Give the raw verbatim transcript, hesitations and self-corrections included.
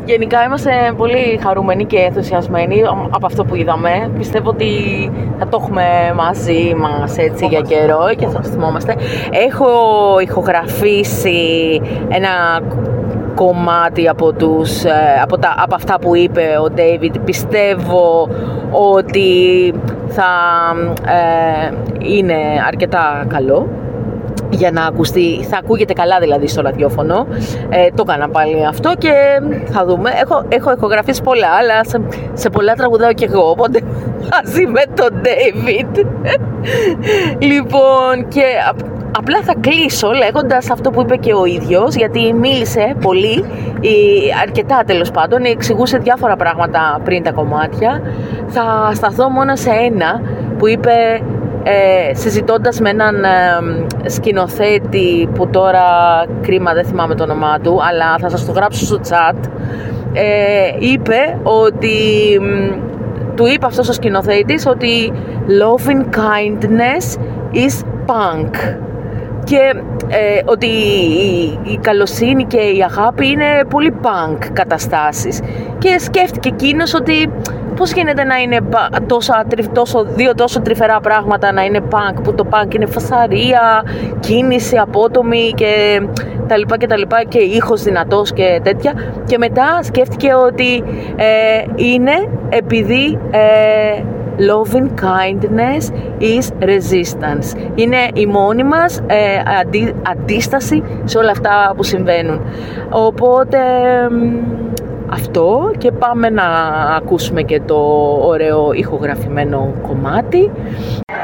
γενικά είμαστε πολύ χαρούμενοι και ενθουσιασμένοι από αυτό που είδαμε. Πιστεύω ότι θα το έχουμε μαζί μας έτσι για καιρό και θα το θυμόμαστε. Έχω ηχογραφήσει ένα κομμάτι από, τους, από, τα, από αυτά που είπε ο David. Πιστεύω ότι θα ε, είναι αρκετά καλό για να ακουστεί, θα ακούγεται καλά δηλαδή στο ραδιόφωνο. Ε, το έκανα πάλι αυτό και θα δούμε. Έχω, έχω ηχογραφήσει πολλά, αλλά σε, σε πολλά τραγουδάω κι εγώ, οπότε μαζί με τον David. Λοιπόν, και απλά θα κλείσω λέγοντας αυτό που είπε και ο ίδιος, γιατί μίλησε πολύ, αρκετά τέλος πάντων, εξηγούσε διάφορα πράγματα πριν τα κομμάτια. Θα σταθώ μόνο σε ένα που είπε, ε, συζητώντας με έναν ε, σκηνοθέτη που τώρα κρίμα δεν θυμάμαι το όνομά του, αλλά θα σας το γράψω στο chat. Ε, είπε ότι του είπε αυτός ο σκηνοθέτης ότι loving kindness is punk. Και ε, ότι η, η καλοσύνη και η αγάπη είναι πολύ punk καταστάσεις. Και σκέφτηκε εκείνος ότι πώς γίνεται να είναι τόσο, τόσο, δύο τόσο τρυφερά πράγματα να είναι punk, που το punk είναι φασαρία, κίνηση απότομη και τα λοιπά και τα λοιπά και ήχος δυνατός και τέτοια. Και μετά σκέφτηκε ότι ε, είναι επειδή ε, loving kindness is resistance. Είναι η μόνη μας ε, αντί, αντίσταση σε όλα αυτά που συμβαίνουν. Οπότε αυτό, και πάμε να ακούσουμε και το ωραίο ηχογραφημένο κομμάτι.